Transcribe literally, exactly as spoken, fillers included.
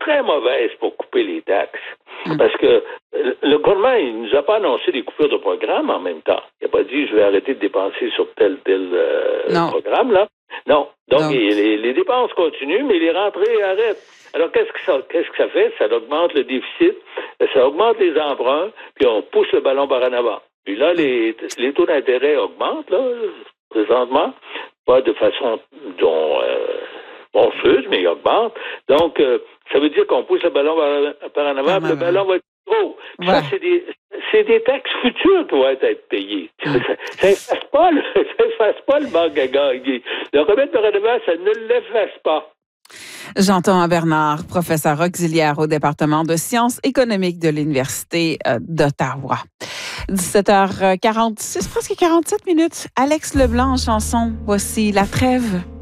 très mauvaise pour couper les taxes. Mm. Parce que le gouvernement, il nous a pas annoncé des coupures de programme en même temps. Il n'a pas dit, je vais arrêter de dépenser sur tel, tel euh, programme, là. Non. Donc, Donc. Les, les dépenses continuent, mais les rentrées arrêtent. Alors, qu'est-ce que ça, qu'est-ce que ça fait? Ça augmente le déficit, ça augmente les emprunts, puis on pousse le ballon par en avant. Puis là, les, les taux d'intérêt augmentent, là, présentement. Pas de façon dont euh, monstrueuse, mais ils augmentent. Donc, euh, ça veut dire qu'on pousse le ballon par, par en avant, puis le ballon va être trop. Puis ouais. Ça, c'est des, c'est des taxes futures qui vont être payées. Mm. Ça n'efface pas, le, ça efface pas le manque à gagner. Le remède par en avant, ça ne l'efface pas. Jean-Thomas Bernard, professeur auxiliaire au département de sciences économiques de l'Université d'Ottawa. dix-sept heures quarante-six, presque quarante-sept minutes. Alex Leblanc en chanson. Voici La Trêve.